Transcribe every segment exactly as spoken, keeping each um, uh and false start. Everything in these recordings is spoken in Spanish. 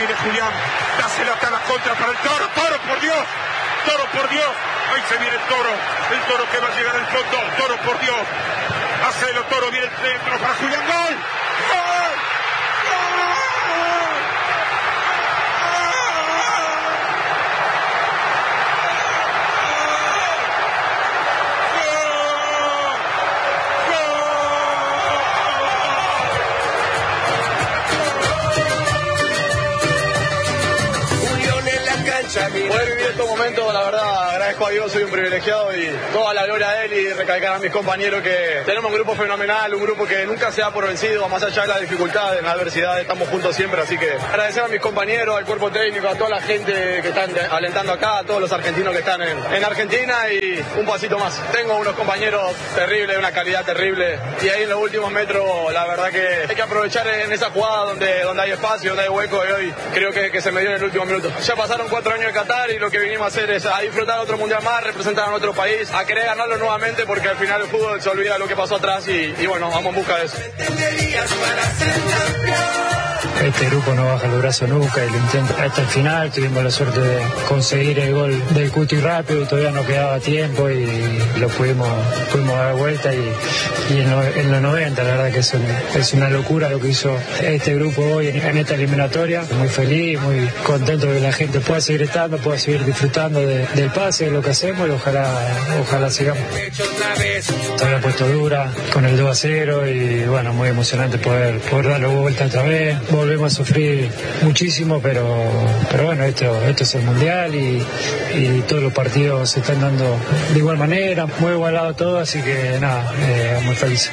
viene Julián. Dásela hasta la contra para el Toro. Toro, por Dios. Toro, por Dios. Ahí se viene el Toro. El Toro que va a llegar al fondo. Toro, por Dios. Hacelo, Toro. Viene el centro para Julián. ¡Gol! ¡Gol! Poder vivir estos momentos, la verdad, agradezco a Dios, soy un privilegiado y toda la gloria a él y recalcar a mis compañeros que tenemos un grupo fenomenal, un grupo que nunca se da por vencido, más allá de las dificultades, de la adversidad, estamos juntos siempre, así que agradecer a mis compañeros, al cuerpo técnico, a toda la gente que están alentando acá, a todos los argentinos que están en, en Argentina y un pasito más. Tengo unos compañeros terribles, una calidad terrible y ahí en los últimos metros, la verdad que hay que aprovechar en esa jugada donde, donde hay espacio, donde hay hueco y hoy creo que, que se me dio en el último minuto. Ya pasaron cuatro años de Qatar y lo que vinimos a hacer es a disfrutar otro mundial más, representar a nuestro país, a querer ganarlo nuevamente porque al final el fútbol se olvida de lo que pasó atrás y, y bueno, vamos en busca de eso. Este grupo no baja los brazos nunca y lo intenta hasta el final. Tuvimos la suerte de conseguir el gol del Cuti rápido y todavía no quedaba tiempo y lo pudimos, pudimos dar vuelta y, y en, lo, en los noventa la verdad que es, un, es una locura lo que hizo este grupo hoy en, en esta eliminatoria. Muy feliz, muy contento de que la gente pueda seguir estando, pueda seguir disfrutando de, del pase, de lo que hacemos y ojalá, ojalá sigamos. Todavía puesto dura con el dos a cero y bueno, muy emocionante poder, poder darle vuelta otra vez. Volvemos a sufrir muchísimo, pero, pero bueno, esto, esto es el Mundial y, y todos los partidos se están dando de igual manera, muy igualado todo, así que nada, eh, muy feliz.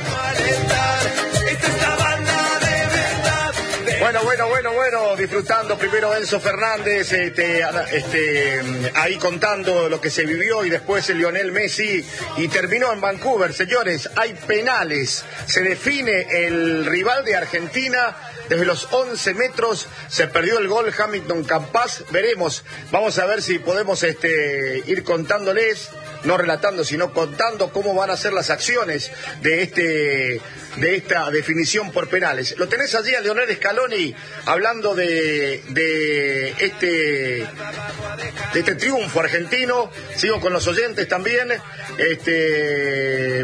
Bueno, bueno, bueno, bueno, disfrutando primero Enzo Fernández, este, este, ahí contando lo que se vivió y después el Lionel Messi y terminó en Vancouver. Señores, hay penales, se define el rival de Argentina. Desde los once metros se perdió el gol Hamilton Campas. Veremos, vamos a ver si podemos este, ir contándoles, no relatando, sino contando cómo van a ser las acciones de este de esta definición por penales. Lo tenés allí a Lionel Scaloni hablando de, de este de este triunfo argentino. Sigo con los oyentes también. Este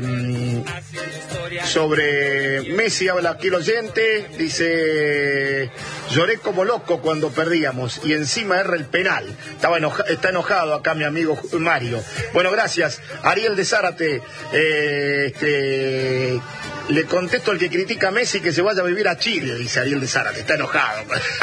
sobre Messi habla aquí el oyente, dice: lloré como loco cuando perdíamos y encima erra el penal. Estaba enoja, está enojado acá mi amigo Mario. Bueno, gracias. Ariel de Zárate, eh, este, le contesto al que critica a Messi que se vaya a vivir a Chile, dice Ariel de Zárate, está enojado.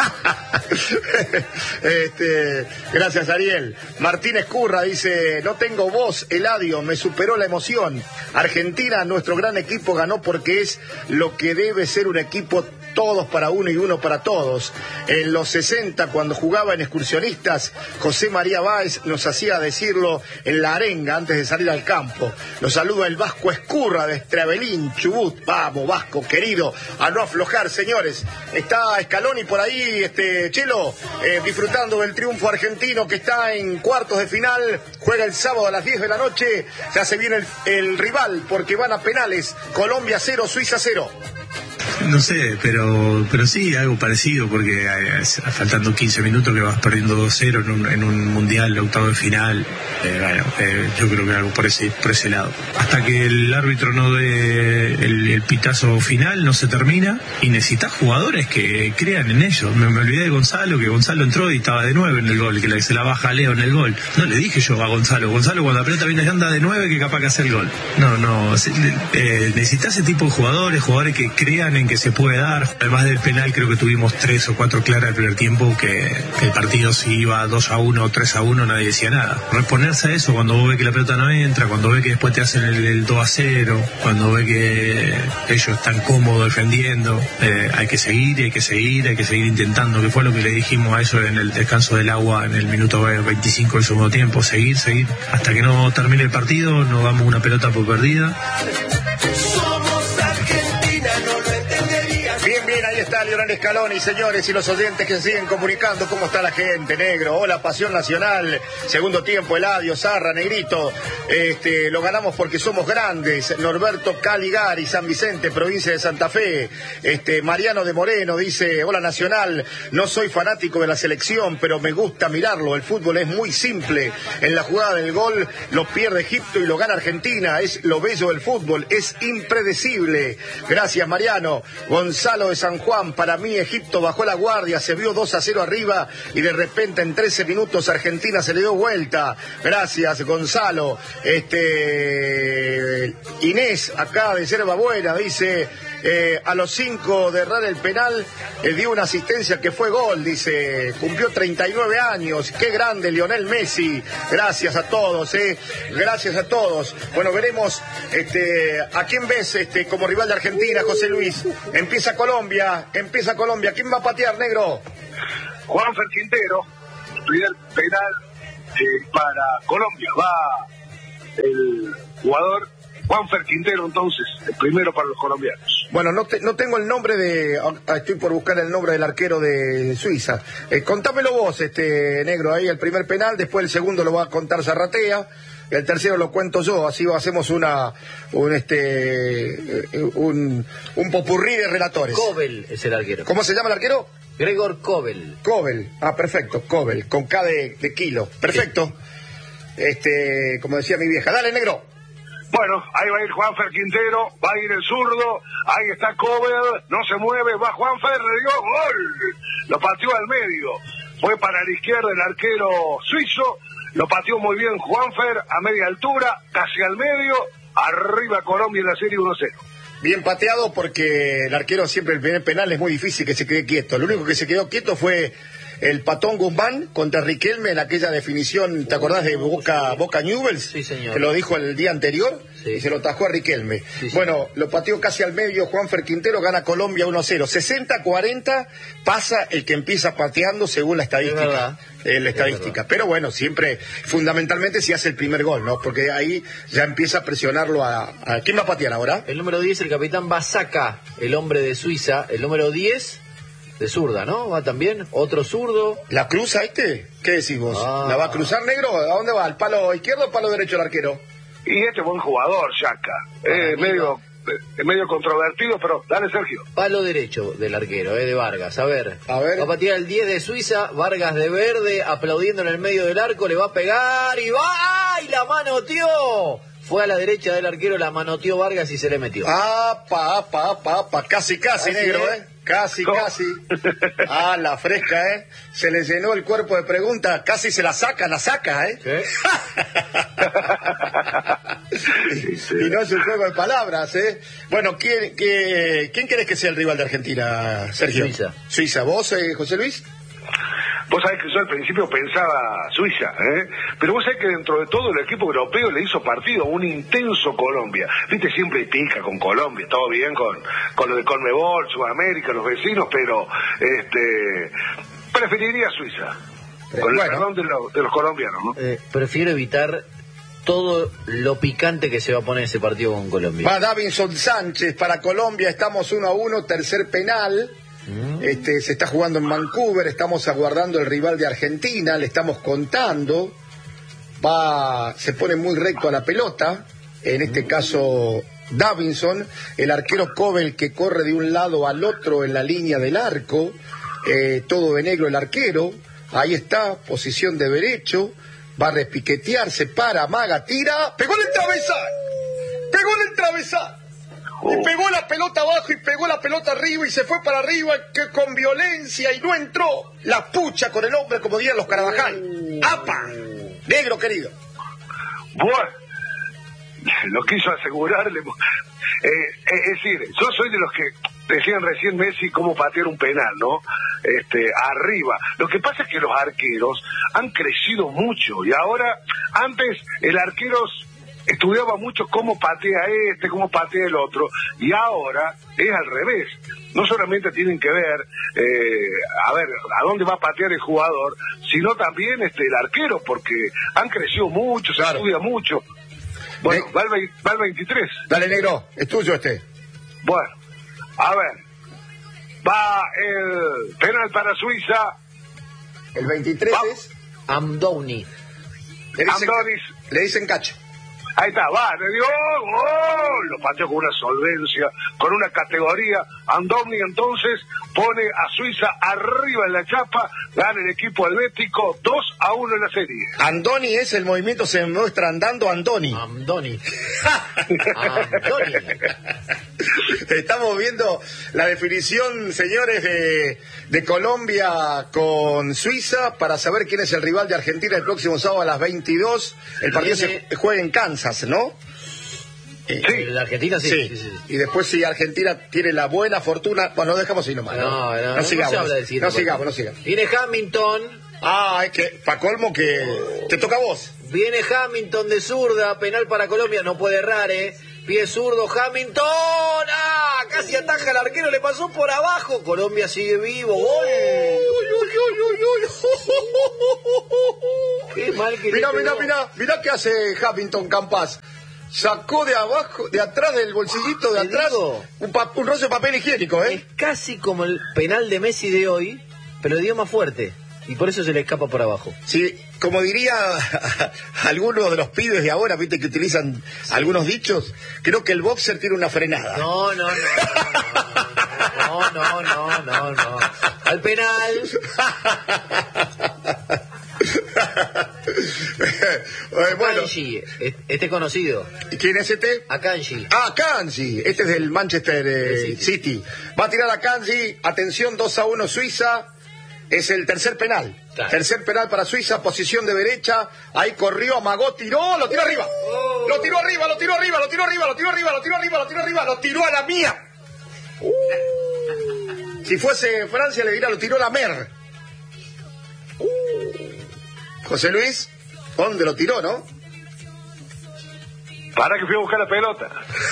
este, gracias, Ariel. Martínez Curra dice: no tengo voz, Eladio, me superó la emoción. Argentina, nuestro gran equipo, ganó porque es lo que debe ser un equipo, todos para uno y uno para todos. En los sesenta, cuando jugaba en Excursionistas, José María Báez nos hacía decirlo en la arenga antes de salir al campo. Los saluda el Vasco Escurra de Estravelín, Chubut. Vamos, Vasco, querido, a no aflojar, señores. Está Scaloni por ahí, este Chelo, eh, disfrutando del triunfo argentino que está en cuartos de final. Juega el sábado a las diez de la noche. Ya se viene el, el rival porque van a penales. Colombia cero, Suiza cero. No sé, pero pero sí, algo parecido, porque eh, faltando quince minutos que vas perdiendo dos cero en un, en un mundial, octavo de final, eh, bueno, eh, yo creo que algo por ese, por ese lado. Hasta que el árbitro no dé el, el pitazo final, no se termina, y necesitas jugadores que crean en ellos. Me, me olvidé de Gonzalo, que Gonzalo entró y estaba de nueve en el gol, que se la baja a Leo en el gol. No le dije yo a Gonzalo, Gonzalo cuando la pelota viene anda de nueve, que capaz que hace el gol. No, no, eh, necesitas ese tipo de jugadores, jugadores que crean en que se puede dar. Además del penal, creo que tuvimos tres o cuatro claras el primer tiempo, que, que el partido si iba dos a uno o tres a uno nadie decía nada. Reponerse a eso cuando vos ves que la pelota no entra, cuando ves que después te hacen el, el dos a cero, cuando ves que ellos están cómodos defendiendo, eh, hay que seguir y hay que seguir, hay que seguir intentando, que fue lo que le dijimos a eso en el descanso del agua en el minuto veinticinco del segundo tiempo, seguir, seguir, hasta que no termine el partido, no damos una pelota por perdida. está Lionel Scaloni, señores, y los oyentes que se siguen comunicando? ¿Cómo está la gente, negro? Hola, Pasión Nacional. Segundo tiempo, Eladio, Zarra, Negrito. Este, lo ganamos porque somos grandes. Norberto Caligari, San Vicente, provincia de Santa Fe. Este, Mariano de Moreno dice, hola Nacional, no soy fanático de la selección, pero me gusta mirarlo. El fútbol es muy simple. En la jugada del gol lo pierde Egipto y lo gana Argentina. Es lo bello del fútbol, es impredecible. Gracias, Mariano. Gonzalo de San Juan, para mí Egipto bajó la guardia, se vio dos a cero arriba y de repente en trece minutos Argentina se le dio vuelta. Gracias, Gonzalo. Este Inés, acá de Yerba Buena, dice, eh, a los cinco de errar el penal, eh, dio una asistencia que fue gol, dice, cumplió treinta y nueve años, qué grande Lionel Messi. Gracias a todos, eh. Gracias a todos. Bueno, veremos este, a quién ves este, como rival de Argentina, José Luis. Empieza Colombia, empieza Colombia. ¿Quién va a patear, negro? Juanfer Quintero, primer penal eh, para Colombia. Va el jugador Juanfer Quintero, entonces, el primero para los colombianos. Bueno, no, te, no tengo el nombre de... Estoy por buscar el nombre del arquero de Suiza. Eh, contámelo vos, este negro, ahí el primer penal, después el segundo lo va a contar Zarratea. El tercero lo cuento yo, así hacemos una un este un, un popurrí de relatores. Kobel es el arquero. ¿Cómo se llama el arquero? Gregor Kobel. Kobel, ah, perfecto, Kobel, con K de, de kilo. Perfecto. Sí. Este, como decía mi vieja. Dale, negro. Bueno, ahí va a ir Juanfer Quintero, va a ir el zurdo, ahí está Kobel, no se mueve, va Juanfer, le dio gol. Lo pateó al medio. Fue para la izquierda el arquero suizo. Lo pateó muy bien Juanfer, a media altura, casi al medio, arriba Colombia en la serie uno cero. Bien pateado porque el arquero siempre, el primer penal es muy difícil que se quede quieto. Lo único que se quedó quieto fue el Patón Guzmán contra Riquelme en aquella definición, ¿te acordás de Boca, Boca Newell's? Sí, señor. Que lo dijo el día anterior, sí. Y se lo tajó a Riquelme. Sí, sí. Bueno, lo pateó casi al medio Juanfer Quintero, gana Colombia uno cero. sesenta a cuarenta pasa el que empieza pateando según la estadística. Es verdad. Eh, la estadística. Pero bueno, siempre, fundamentalmente si hace el primer gol, ¿no? Porque ahí ya empieza a presionarlo a... a... ¿Quién va a patear ahora? El número diez, el capitán Basaka, el hombre de Suiza. El número diez... de zurda, ¿no? Va también, otro zurdo. ¿La cruza este? ¿Qué decís vos? Ah. ¿La va a cruzar, negro? ¿A dónde va? ¿Al palo izquierdo o al palo derecho el arquero? Y este buen jugador, Yaka. Eh, medio, eh, medio controvertido, pero dale, Sergio. Palo derecho del arquero, eh, de Vargas. A ver. A ver. Va a patear el diez de Suiza, Vargas de verde, aplaudiendo en el medio del arco, le va a pegar y va. ¡Ay, la manoteó! Fue a la derecha del arquero, la manoteó Vargas y se le metió. ¡Apa, apa, apa, apa! Casi, casi, Así negro, ¿eh? ¿eh? Casi, ¿Cómo? Casi. Ah, la fresca, ¿eh? Se le llenó el cuerpo de preguntas. Casi se la saca, la saca, ¿eh? ¿Qué? y, sí. y no es un juego de palabras, ¿eh? Bueno, ¿quién, qué, ¿quién querés que sea el rival de Argentina, Sergio? Suiza. Suiza. ¿Vos, eh, José Luis? Vos sabés que yo al principio pensaba Suiza, ¿eh? Pero vos sabés que dentro de todo el equipo europeo le hizo partido a un intenso Colombia. Viste, siempre pica con Colombia, todo bien con, con lo de Conmebol, Sudamérica, los vecinos, pero este preferiría Suiza. Con el bueno. perdón de, lo, de los colombianos, ¿no? Eh, prefiero evitar todo lo picante que se va a poner ese partido con Colombia. Va Davinson Sánchez para Colombia, estamos uno a uno, tercer penal. Este, se está jugando en Vancouver, estamos aguardando el rival de Argentina, le estamos contando, va, se pone muy recto a la pelota, en este caso Davinson, el arquero Kobel que corre de un lado al otro en la línea del arco, eh, todo de negro el arquero, ahí está, posición de derecho, va a repiquetear, se para, amaga, tira, pegó en el travesaño, pegó en el travesaño. Y pegó la pelota abajo y pegó la pelota arriba y se fue para arriba que con violencia y no entró. La pucha con el hombre, como dirían los Carabajal. ¡Apa! Negro querido. Bueno, lo quiso asegurarle. Eh, es decir, yo soy de los que decían recién Messi cómo patear un penal, ¿no? Este, arriba. Lo que pasa es que los arqueros han crecido mucho y ahora, antes el arquero estudiaba mucho cómo patea este, cómo patea el otro, y ahora es al revés. No solamente tienen que ver, eh, a ver, a dónde va a patear el jugador, sino también este el arquero, porque han crecido mucho, se claro. estudia mucho. Bueno, va el, va el veintitrés. Dale, negro, es tuyo este. Bueno, a ver, Va el penal para Suiza. El veintitrés Va. es... Amdouni. Le dicen, Amdonis. le dicen Cacho. Ahí está, va, le dio gol, lo pateó con una solvencia, con una categoría. Andoni entonces pone a Suiza arriba en la chapa, gana el equipo helvético dos a uno en la serie. Andoni es el movimiento, se muestra andando Andoni. Amdoni. Amdoni. Estamos viendo la definición, señores, de, de Colombia con Suiza para saber quién es el rival de Argentina el próximo sábado a las veintidós. El partido Viene... se juega en Kansas, ¿no? Eh, sí. La Argentina sí. Sí. Sí, sí. Y después si Argentina tiene la buena fortuna, bueno, lo dejamos así nomás. No, no, no, no sigamos, no se habla del no sigamos, no sigamos. Viene Hamilton. Ah, es que, pa' colmo que te toca a vos. Viene Hamilton de zurda, penal para Colombia, no puede errar, ¿eh? Pie zurdo, Hamilton. ¡Ah! Casi ataja al arquero, le pasó por abajo. Colombia sigue vivo. ¡Gol! Qué mal que Mirá, le mirá, pegó. mirá, mirá qué hace Hamilton Campas. Sacó de abajo, de atrás del bolsillito de Te atrás, digo. un, pa- un rollo de papel higiénico, ¿eh? Es casi como el penal de Messi de hoy, pero le dio más fuerte. Y por eso se le escapa por abajo. Sí, como diría algunos de los pibes de ahora, viste que utilizan algunos dichos, creo que el boxer tiene una frenada. No, no, no. No, no, no, no, no. no. Al penal. Eh, bueno, Kanji, este conocido. ¿quién es este? Akanji. Ah, Kanji, este es del Manchester eh, City. City. Va a tirar a Kanji, atención, dos a uno Suiza, es el tercer penal. Claro. Tercer penal para Suiza, posición de derecha, ahí corrió, amagó, tiró, lo tiró arriba. Oh. Lo tiró arriba, lo tiró arriba, lo tiró arriba, lo tiró arriba, lo tiró arriba, lo tiró arriba, lo tiró a la mía. Uh. Si fuese Francia le diría, lo tiró la mer. Uh. José Luis, ¿dónde lo tiró, no? Para que fui a buscar la pelota.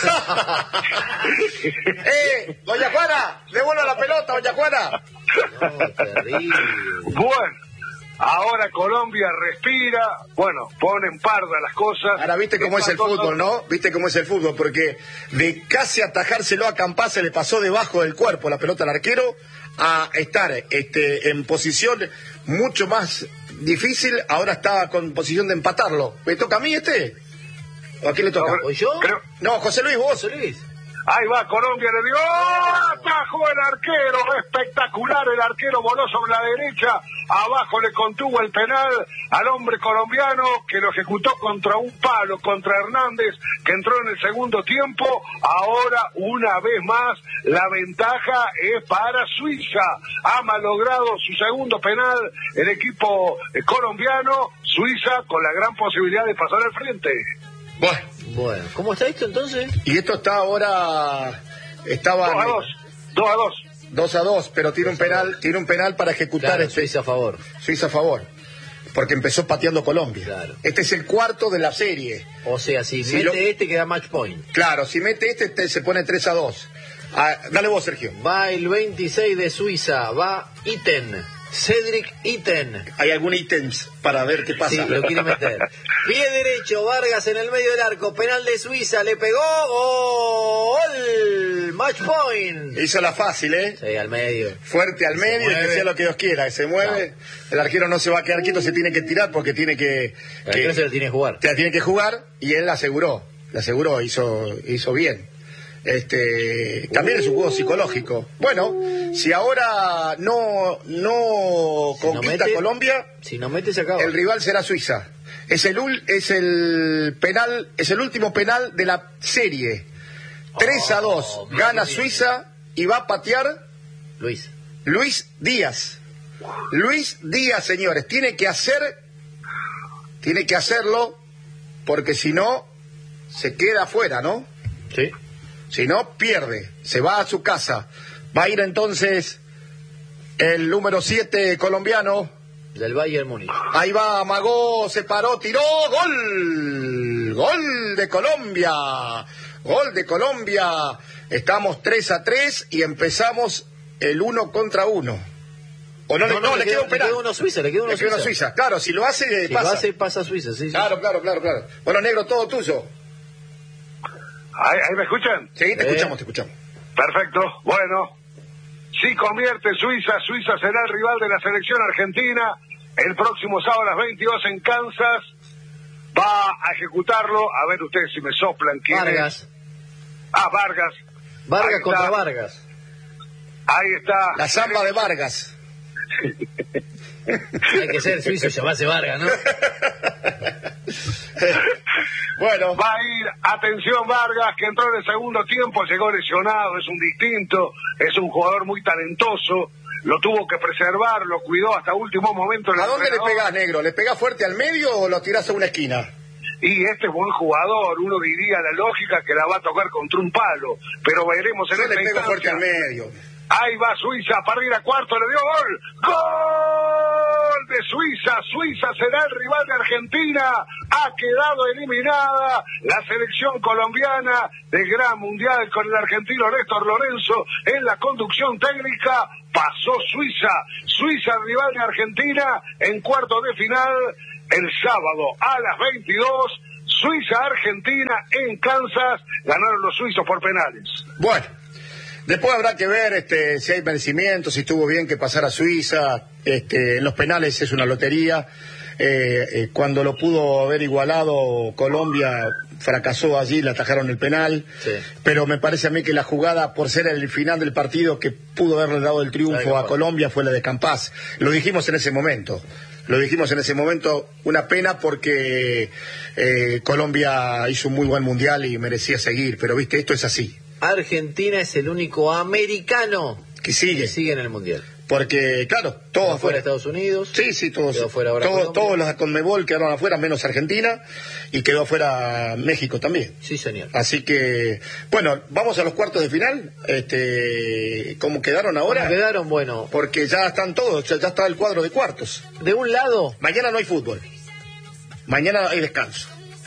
¡Eh! Doña Juana, devuelva la pelota, doña Juana. No, terrible. Bueno, ahora Colombia respira, bueno, ponen parda las cosas. Ahora viste cómo es el fútbol, ¿no? Viste cómo es el fútbol, porque de casi atajárselo a Campas se le pasó debajo del cuerpo la pelota al arquero a estar este, en posición mucho más difícil, ahora está con posición de empatarlo. ¿Me toca a mí este? ¿O a quién le toca? ¿O yo? Creo- No, José Luis, vos. José Luis. Ahí va, Colombia le dio, atajó el arquero, espectacular, el arquero voló sobre la derecha, abajo le contuvo el penal al hombre colombiano que lo ejecutó contra un palo, contra Hernández, que entró en el segundo tiempo. Ahora, una vez más, la ventaja es para Suiza. Ha malogrado su segundo penal el equipo eh, colombiano, Suiza con la gran posibilidad de pasar al frente. Bueno, Bueno, ¿cómo está esto entonces? y esto está ahora... Estaba Dos a dos, dos a dos. dos a dos, pero tiene un penal, tiene un penal para ejecutar Claro, este, Suiza a favor. Suiza a favor, porque empezó pateando Colombia. Claro. Este es el cuarto de la serie. O sea, si Si mete lo- este queda match point. Claro, si mete este, este se pone tres a dos. Ah, dale vos, Sergio. Va el veintiséis de Suiza, va Iten. Cedric Iten. ¿Hay algún ítems para ver qué pasa? Sí, lo quiere meter. Pie derecho, Vargas en el medio del arco, penal de Suiza, le pegó, gol, match point. Hizo la fácil, ¿eh? Sí, al medio. Fuerte al medio, mueve. que sea lo que Dios quiera, que se mueve. El arquero no se va a quedar quieto, se tiene que tirar porque tiene que... El que arquero se lo tiene que jugar. te la tiene que jugar y él la aseguró. La aseguró, hizo, hizo bien. Este, también es un juego psicológico. Bueno, si ahora no, no Si no conquista mete- Colombia, Si no mete, se acaba. el rival será Suiza. Es el ul- es el penal, es el último penal de la serie. tres a dos. Oh, mira Gana qué bien. Suiza y va a patear Luis. Luis Díaz. Luis Díaz, señores, tiene que hacer, tiene que hacerlo, porque si no, se queda afuera, ¿no? Sí. Si no, pierde, se va a su casa. Va a ir entonces el número siete colombiano. Del Bayern Múnich. Ahí va, amagó, se paró, tiró, gol. Gol de Colombia. Gol de Colombia. Estamos tres a tres y empezamos el uno contra uno. O no, le, no, le, queda un penal. Le queda uno a Suiza, le queda uno Le queda uno a Suiza. Suiza. Claro, si lo hace, Si pasa. lo hace, pasa a Suiza, sí, sí. Claro, claro, claro, claro. Bueno, negro, todo tuyo. ¿Ahí, ahí me escuchan? Sí, te Eh. escuchamos, te escuchamos. Perfecto, bueno. Si convierte Suiza, Suiza será el rival de la selección argentina el próximo sábado a las veintidós en Kansas. Va a ejecutarlo, a ver ustedes si me soplan. ¿Quién Vargas. es? Ah, Vargas. Vargas Ahí contra está. Vargas. Ahí está. La samba de Vargas. Hay que ser suizo y llamarse Vargas, ¿no? Bueno, Va a ir, atención Vargas, que entró en el segundo tiempo, llegó lesionado, es un distinto, es un jugador muy talentoso, lo tuvo que preservar, lo cuidó hasta último momento. ¿a dónde le pegás, negro? ¿Le pegás fuerte al medio o lo tirás a una esquina? Y este es buen jugador, uno diría la lógica que la va a tocar contra un palo, pero veremos en Yo esta le pego fuerte instancia. al medio. Ahí va Suiza para ir a cuarto, le dio gol. ¡Gol de Suiza! Suiza será el rival de Argentina. Ha quedado eliminada la selección colombiana del Gran Mundial con el argentino Néstor Lorenzo en la conducción técnica. Pasó Suiza. Suiza rival de Argentina en cuarto de final el sábado a las veintidós. Suiza-Argentina en Kansas. Ganaron los suizos por penales. Bueno, después habrá que ver este, si hay merecimientos, si estuvo bien que pasara Suiza. Este, en los penales es una lotería. Eh, eh, cuando lo pudo haber igualado, Colombia fracasó allí, le atajaron el penal. Sí. Pero me parece a mí que la jugada, por ser el final del partido, que pudo haberle dado el triunfo a Colombia, fue la de Campás. Lo dijimos en ese momento. Lo dijimos en ese momento, una pena porque eh, Colombia hizo un muy buen mundial y merecía seguir. Pero viste, esto es así. Argentina es el único americano Que sigue. que sigue en el Mundial. Porque, claro, todos Quedó fuera afuera. Estados Unidos. Sí, sí, todos. Quedó fuera ahora todos, Colombia. todos los de Conmebol quedaron afuera, menos Argentina, y quedó afuera México también. Sí, señor. Así que, bueno, vamos a los cuartos de final. Este, ¿cómo quedaron ahora? ¿Cómo quedaron? Bueno, Porque ya están todos, ya, ya está el cuadro de cuartos. de un lado, Mañana no hay fútbol. Mañana hay descanso.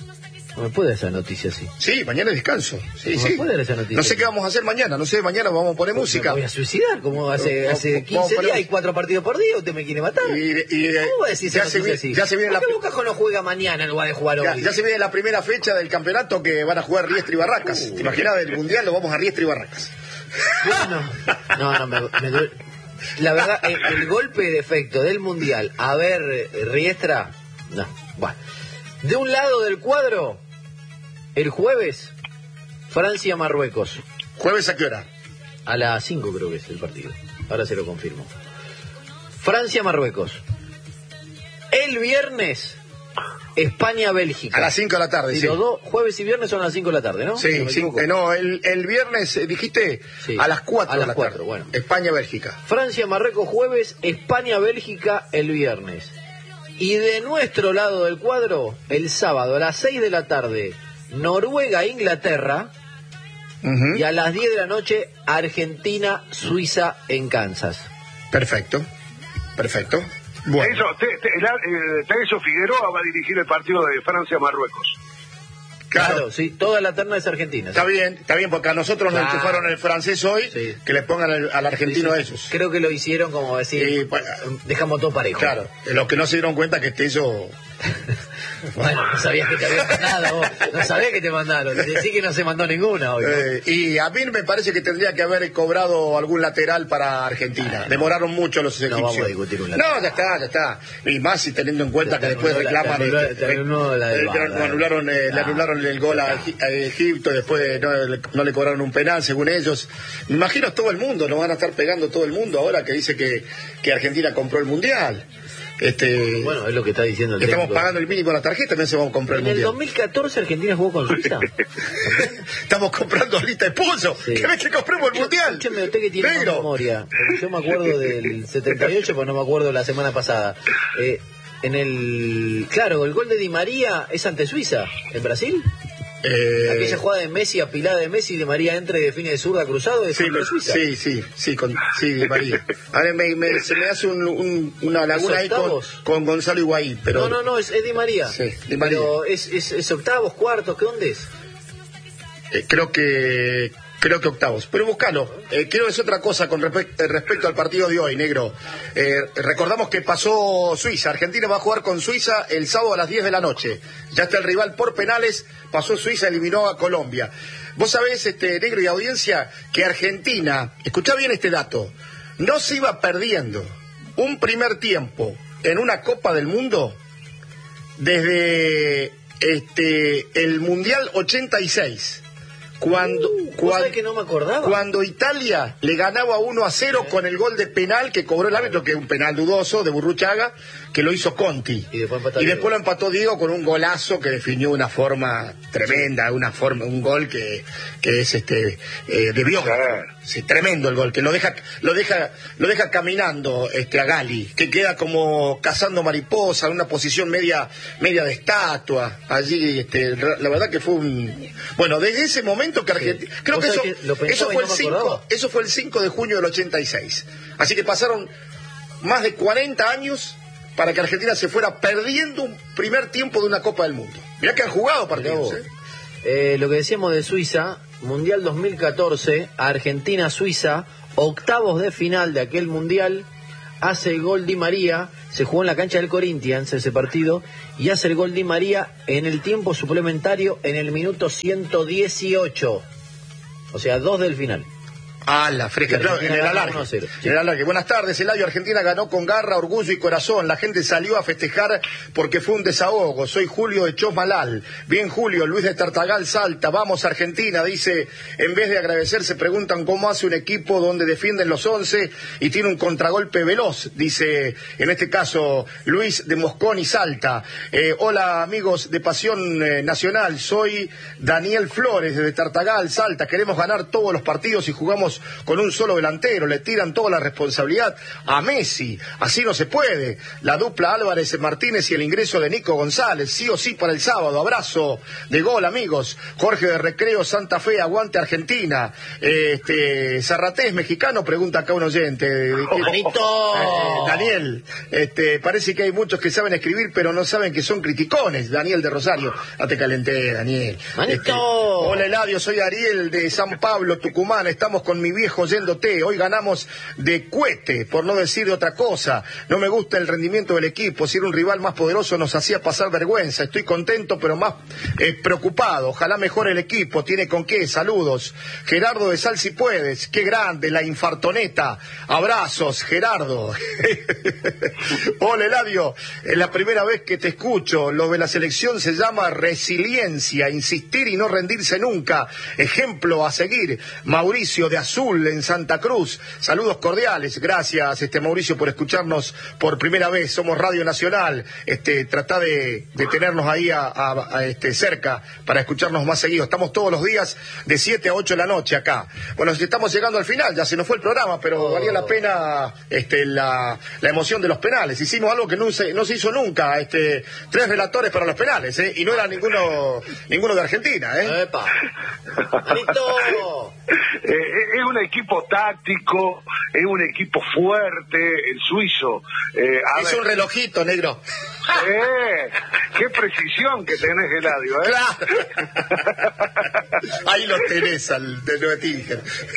no me puede esa noticia así. Sí, mañana hay descanso. Sí, No sí. me puede dar esa noticia. No sé qué vamos a hacer mañana, no sé, mañana vamos a poner música. Me voy a suicidar, como hace, Vamos- hace vamos quince a poner- días hay cuatro partidos por día, usted me quiere matar. Y, y, eh, ¿Cómo va a decir esa ya, se noticia viene, así? ya se viene la ¿Por qué Boca no juega mañana en lugar de jugar Ya, hoy? ya se viene la primera fecha del campeonato que van a jugar Riestra y Barracas. Uh. ¿Te imaginas del mundial? Lo vamos a Riestra y Barracas. Bueno, no, no, me, me duele. La verdad, el, el golpe de efecto del Mundial, a ver, eh, Riestra, no, bueno. De un lado del cuadro, el jueves, Francia-Marruecos, ¿Jueves a qué hora? a las cinco creo que es el partido, ahora se lo confirmo. Francia-Marruecos. El viernes, España-Bélgica. A las cinco de la tarde, Y sí. los dos, jueves y viernes son a las cinco de la tarde, ¿no? Si no Sí, me sí. equivoco. eh, no, el, el viernes eh, dijiste Sí, a las cuatro a de las la cuatro, tarde. bueno. España-Bélgica. Francia-Marruecos jueves, España-Bélgica el viernes. Y de nuestro lado del cuadro, el sábado a las seis de la tarde, Noruega-Inglaterra. Ujú. Y a las diez de la noche, Argentina-Suiza en Kansas. Perfecto, perfecto. Bueno, Eso, te, te, el, eh, Tello Figueroa va a dirigir el partido de Francia-Marruecos. Claro, claro. sí, toda la terna es argentina. Está bien, está bien, porque a nosotros nos Claro. enchufaron el francés hoy, Sí. que le pongan el- al argentino a ellos. Creo que lo hicieron como decir, Y, bueno, dejamos todo parejo. Claro, los que no se dieron cuenta que este yo... Bueno, no sabías que te habían mandado vos. No sabías que te mandaron. Decí que no se mandó ninguna hoy. ¿no? Eh, y a mí me parece que tendría que haber cobrado algún lateral para Argentina. Demoraron mucho los No egipcios. vamos a discutir un lateral. No, ya está, ya está. Y más si teniendo en cuenta Te que después anuló la- reclaman... te anuló- este, te anuló la del eh, V A R, le anularon, eh, le Ah. anularon el gol a, Egi- a Egipto, después no, le- no le cobraron un penal, según ellos. Me imagino todo el mundo, nos van a estar pegando todo el mundo ahora que dice que, que Argentina compró el Mundial. Este, Bueno, es lo que está diciendo el que estamos técnico. pagando el mínimo de la tarjeta, también se vamos a comprar el En el Mundial. dos mil catorce Argentina jugó con Suiza. Estamos comprando lista de pulso. Sí. ¿Querés que compremos el Mundial? Escúcheme, usted que tiene más Negro. memoria. Porque yo me acuerdo del setenta y ocho, pero no me acuerdo la semana pasada. Eh, en el... Claro, el gol de Di María es ante Suiza, en Brasil. Eh, Aquella jugada de Messi, apilada de Messi, Di María entre y define de zurda cruzado de Sí, contra me- Suiza. sí, sí, sí, con, sí, Di María. Ahora me, me- se me hace un- un- una laguna ahí con, octavos? con Gonzalo Higuaín, pero No, no, no, es, es Di María. Sí, Di María. Pero es, es, es octavos, cuartos, ¿qué dónde es? eh, creo que creo que octavos. Pero buscalo. Eh, quiero decir otra cosa con respe- eh, respecto al partido de hoy, negro. Eh, recordamos que pasó Suiza. Argentina va a jugar con Suiza el sábado a las diez de la noche. Ya está el rival por penales. Pasó Suiza, eliminó a Colombia. Vos sabés, este negro y audiencia, que Argentina, escuchá bien este dato, no se iba perdiendo un primer tiempo en una Copa del Mundo desde este el Mundial ochenta y seis. Cuando, uh, cuando, que no me acordaba. Cuando Italia le ganaba uno a cero con el gol de penal que cobró el árbitro, que es un penal dudoso de Burruchaga, que lo hizo Conti. Y después, y después lo empató Diego con un golazo que definió una forma tremenda, una forma, un gol que, que es este eh, de biógrafo. Sí, tremendo el gol, que lo deja, lo deja, lo deja caminando este a Gali, que queda como cazando mariposa en una posición media, media de estatua. Allí, este, la verdad que fue un bueno, desde ese momento que Argentina, sí. creo que eso, que eso fue no el cinco, eso fue el cinco de junio del ochenta y seis. Así que pasaron más de cuarenta años para que Argentina se fuera perdiendo un primer tiempo de una Copa del Mundo. Mirá que han jugado partidos, ¿eh? Eh, lo que decíamos de Suiza, Mundial dos mil catorce, Argentina-Suiza, octavos de final de aquel Mundial, hace el gol Di María, se jugó en la cancha del Corinthians ese partido, y hace el gol Di María en el tiempo suplementario en el minuto ciento dieciocho, o sea, dos del final. Ah, la fresca, claro, en el alargue. En el alargue. Buenas tardes, Eladio. Argentina ganó con garra, orgullo y corazón. La gente salió a festejar porque fue un desahogo. Soy Julio de Chosmalal. Bien, Julio, Luis de Tartagal, Salta. Vamos, Argentina, dice. En vez de agradecer, se preguntan cómo hace un equipo donde defienden los once y tiene un contragolpe veloz, dice, en este caso, Luis de Moscón y Salta. Eh, hola, amigos de Pasión eh, Nacional. Soy Daniel Flores de Tartagal, Salta. Queremos ganar todos los partidos y jugamos con un solo delantero, le tiran toda la responsabilidad a Messi, así no se puede. La dupla Álvarez Martínez y el ingreso de Nico González, sí o sí para el sábado. Abrazo de gol, amigos. Jorge de Recreo Santa Fe, aguante Argentina. Este Zarratés mexicano, pregunta acá un oyente. ¡Manito! Eh, Daniel, este, parece que hay muchos que saben escribir pero no saben que son criticones. Daniel de Rosario, no te calenté, Daniel. ¡Manito! Este, hola Eladio, soy Ariel de San Pablo, Tucumán. Estamos con mi viejo yéndote, hoy ganamos de cuete, por no decir de otra cosa. No me gusta el rendimiento del equipo, si era un rival más poderoso nos hacía pasar vergüenza. Estoy contento pero más eh, preocupado, ojalá mejore el equipo, tiene con qué. Saludos, Gerardo de Sal si puedes, qué grande la infartoneta, abrazos Gerardo. Hola Eladio, es la primera vez que te escucho, lo de la selección se llama resiliencia, insistir y no rendirse nunca, ejemplo a seguir. Mauricio de Azul en Santa Cruz, saludos cordiales, gracias este Mauricio por escucharnos por primera vez, somos Radio Nacional, este trata de, de tenernos ahí a, a, a este cerca para escucharnos más seguido, estamos todos los días de siete a ocho de la noche acá. Bueno, estamos llegando al final, ya se nos fue el programa, pero oh. valía la pena este la, la emoción de los penales, hicimos algo que no se, no se hizo nunca, este tres relatores para los penales, ¿eh? Y no era ninguno ninguno de Argentina, ¿eh? ¡Epa! ¡Manito! Eh, es un equipo táctico, es un equipo fuerte, el suizo. Eh, es ver. un relojito, negro. Eh, qué precisión que tenés, Eladio, ¿eh? Claro. Ahí lo tenés al de Nueva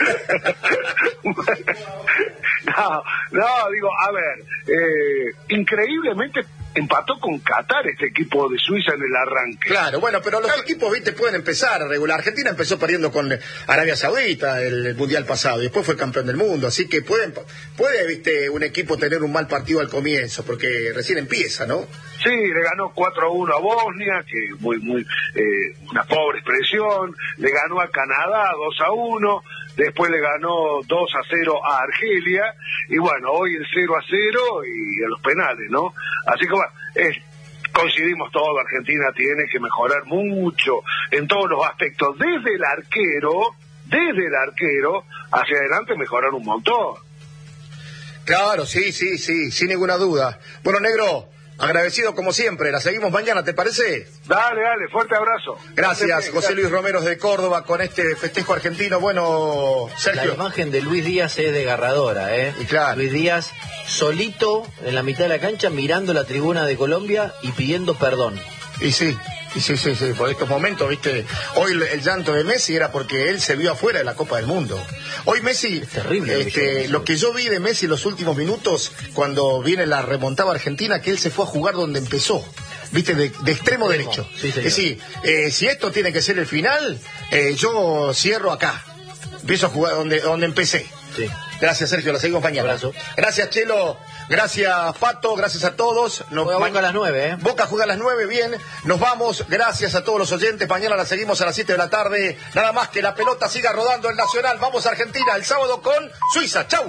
No, no, digo, a ver, eh, increíblemente empató con Qatar este equipo de Suiza en el arranque. Claro, bueno, pero los equipos, viste, pueden empezar a regular. Argentina empezó perdiendo con Arabia Saudita el, el Mundial pasado y después fue campeón del mundo, así que pueden, puede, viste, un equipo tener un mal partido al comienzo, porque recién empieza, ¿no? Sí, le ganó cuatro a uno a Bosnia, que muy, muy, eh, una pobre expresión, le ganó a Canadá dos a uno, después le ganó dos a cero a Argelia, y bueno, hoy el cero a cero y a los penales, ¿no? Así que bueno, eh, coincidimos todos, Argentina tiene que mejorar mucho en todos los aspectos, desde el arquero, desde el arquero, hacia adelante mejorar un montón. Claro, sí, sí, sí, sin ninguna duda. Bueno, negro, agradecido como siempre, la seguimos mañana, ¿te parece? Dale, dale, fuerte abrazo. Gracias, José Luis Romeros de Córdoba con este festejo argentino. Bueno, Sergio. La imagen de Luis Díaz es desgarradora, ¿eh? Y claro. Luis Díaz solito en la mitad de la cancha mirando la tribuna de Colombia y pidiendo perdón. Y sí. Sí, sí, sí, por estos momentos, viste, hoy el, el llanto de Messi era porque él se vio afuera de la Copa del Mundo. Hoy Messi, es terrible, este, lo que yo vi de Messi en los últimos minutos, cuando viene la remontada argentina, que él se fue a jugar donde empezó, viste, de, de extremo derecho. Sí, es decir, eh, si esto tiene que ser el final, eh, yo cierro acá, empiezo a jugar donde, donde empecé. Sí. Gracias, Sergio, la seguimos mañana. Abrazo. Gracias, Chelo. Gracias, Pato. Gracias a todos. Nos Juega Boca a las nueve, ¿eh? Boca juega a las nueve, bien. Nos vamos. Gracias a todos los oyentes. Mañana la seguimos a las siete de la tarde. Nada más que la pelota siga rodando el Nacional. Vamos a Argentina el sábado con Suiza. Chau.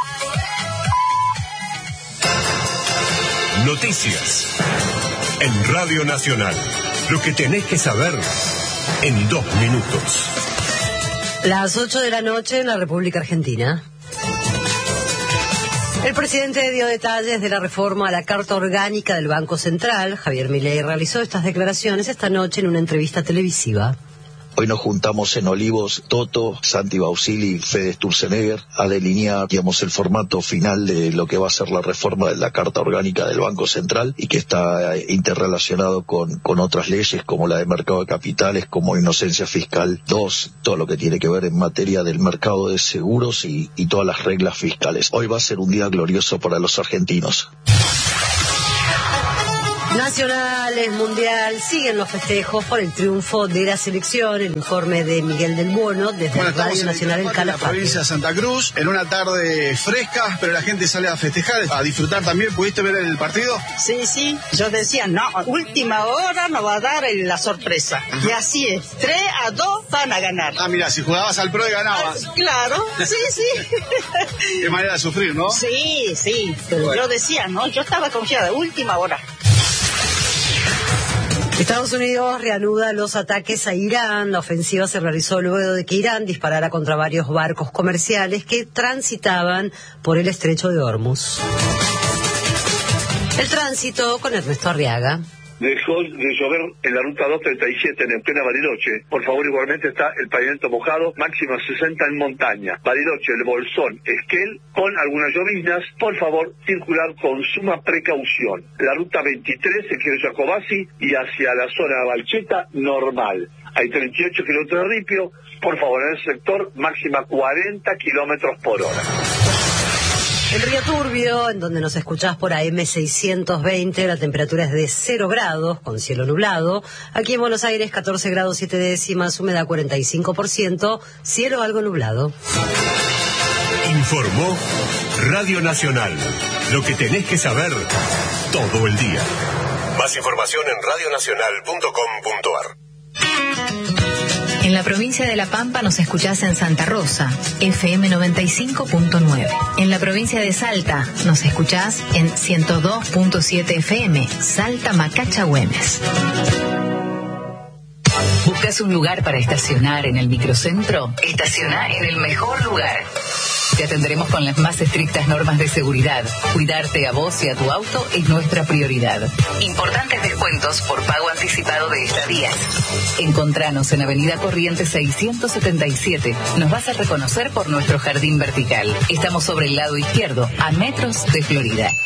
Noticias en Radio Nacional. Lo que tenés que saber en dos minutos. Las ocho de la noche en la República Argentina. El presidente dio detalles de la reforma a la Carta Orgánica del Banco Central. Javier Milei realizó estas declaraciones esta noche en una entrevista televisiva. Hoy nos juntamos en Olivos, Toto, Santi Bausili, Fede Sturzenegger, a delinear, digamos, el formato final de lo que va a ser la reforma de la Carta Orgánica del Banco Central y que está interrelacionado con, con otras leyes como la de mercado de capitales, como inocencia fiscal dos, todo lo que tiene que ver en materia del mercado de seguros y, y todas las reglas fiscales. Hoy va a ser un día glorioso para los argentinos. Nacionales, Mundial, siguen los festejos por el triunfo de la selección. El informe de Miguel del Buono desde bueno, Radio Nacional en Calafate. En la provincia de Santa Cruz, en una tarde fresca, pero la gente sale a festejar, a disfrutar también. ¿Pudiste ver el partido? Sí, sí, yo decía, no, última hora nos va a dar la sorpresa. Ajá. Y así es, tres a dos van a ganar. Ah, mira, si jugabas al pro y ganabas. Ah, claro, sí, sí. Qué manera de sufrir, ¿no? Sí, sí, pero bueno. Yo decía, no, yo estaba confiada, última hora. Estados Unidos reanuda los ataques a Irán. La ofensiva se realizó luego de que Irán disparara contra varios barcos comerciales que transitaban por el estrecho de Hormuz. El tránsito con Ernesto Arriaga. Dejó de llover en la ruta doscientos treinta y siete en plena Bariloche. Por favor, igualmente está el pavimento mojado, máxima sesenta en montaña. Bariloche, El Bolsón, Esquel, con algunas lloviznas. Por favor, circular con suma precaución. La ruta veintitrés, Ejido Jacobasi, y hacia la zona de Balcheta, normal. Hay treinta y ocho kilómetros de ripio. Por favor, en el sector, máxima cuarenta kilómetros por hora. En Río Turbio, en donde nos escuchás por A M seiscientos veinte, la temperatura es de cero grados, con cielo nublado. Aquí en Buenos Aires, catorce grados siete décimas, humedad cuarenta y cinco por ciento, cielo algo nublado. Informó Radio Nacional. Lo que tenés que saber todo el día. Más información en radio nacional punto com punto a r. En la provincia de La Pampa nos escuchás en Santa Rosa, F M noventa y cinco punto nueve. En la provincia de Salta nos escuchás en ciento dos punto siete F M, Salta Macacha Güemes. ¿Buscas un lugar para estacionar en el microcentro? Estaciona en el mejor lugar. Te atenderemos con las más estrictas normas de seguridad. Cuidarte a vos y a tu auto es nuestra prioridad. Importantes descuentos por pago anticipado de estadías. Encontranos en Avenida Corrientes seiscientos setenta y siete. Nos vas a reconocer por nuestro jardín vertical. Estamos sobre el lado izquierdo, a metros de Florida.